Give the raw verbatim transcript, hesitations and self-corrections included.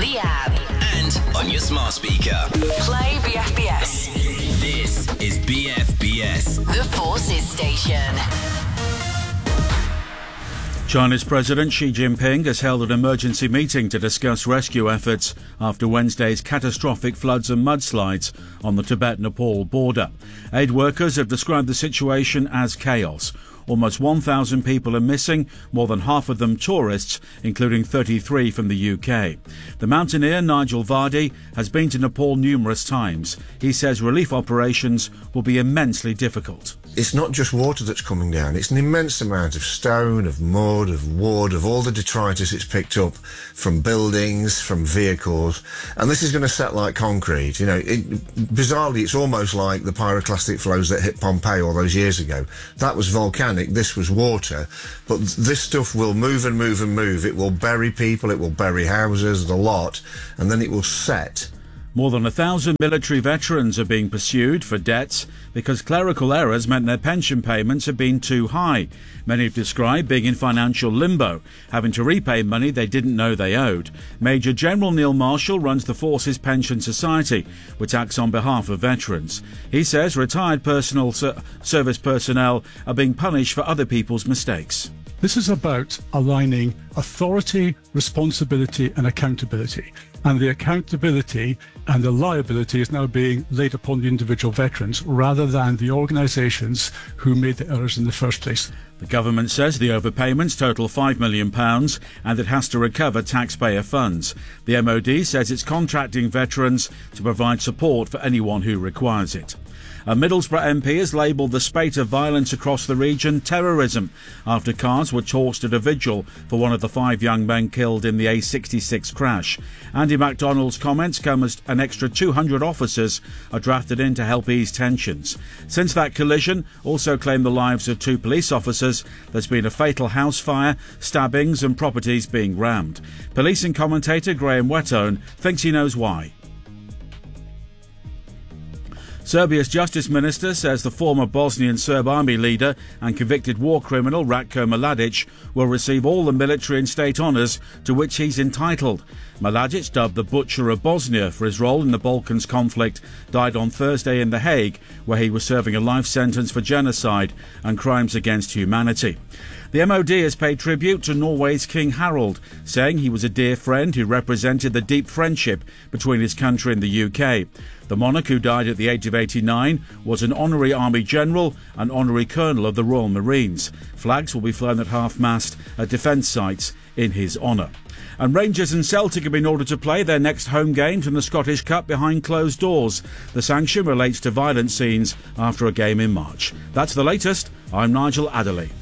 the app and on your smart speaker. Play B F B S. This is B F B S, The Forces Station. China's President Xi Jinping has held an emergency meeting to discuss rescue efforts after Wednesday's catastrophic floods and mudslides on the Tibet-Nepal border. Aid workers have described the situation as chaos. Almost one thousand people are missing, more than half of them tourists, including thirty-three from the U K. The mountaineer Nigel Vardy has been to Nepal numerous times. He says relief operations will be immensely difficult. It's not just water that's coming down, it's an immense amount of stone, of mud, of wood, of all the detritus it's picked up from buildings, from vehicles, and this is going to set like concrete. You know, it, bizarrely, it's almost like the pyroclastic flows that hit Pompeii all those years ago. That was volcanic, this was water, but this stuff will move and move and move. It will bury people, it will bury houses, the lot, and then it will set. More than a thousand military veterans are being pursued for debts because clerical errors meant their pension payments have been too high. Many have described being in financial limbo, having to repay money they didn't know they owed. Major General Neil Marshall runs the Forces Pension Society, which acts on behalf of veterans. He says retired personal ser- service personnel are being punished for other people's mistakes. This is about aligning authority, responsibility and accountability. And the accountability and the liability is now being laid upon the individual veterans rather than the organisations who made the errors in the first place. The government says the overpayments total five million pounds and it has to recover taxpayer funds. The M O D says it's contracting veterans to provide support for anyone who requires it. A Middlesbrough M P has labelled the spate of violence across the region terrorism after cars were torched at a vigil for one of the five young men killed in the A sixty-six crash. Andy MacDonald's comments come as an extra two hundred officers are drafted in to help ease tensions. Since that collision also claimed the lives of two police officers, there's been a fatal house fire, stabbings and properties being rammed. Policing commentator Graham Whettone thinks he knows why. Serbia's Justice Minister says the former Bosnian Serb army leader and convicted war criminal Ratko Mladic will receive all the military and state honours to which he's entitled. Mladic, dubbed the Butcher of Bosnia for his role in the Balkans conflict, died on Thursday in The Hague, where he was serving a life sentence for genocide and crimes against humanity. The M O D has paid tribute to Norway's King Harald, saying he was a dear friend who represented the deep friendship between his country and the U K. The monarch, who died at the age of eighty-nine, was an honorary army general and honorary colonel of the Royal Marines. Flags will be flown at half-mast at defence sites in his honour. And Rangers and Celtic have been ordered to play their next home games in the Scottish Cup behind closed doors. The sanction relates to violent scenes after a game in March. That's the latest. I'm Nigel Adderley.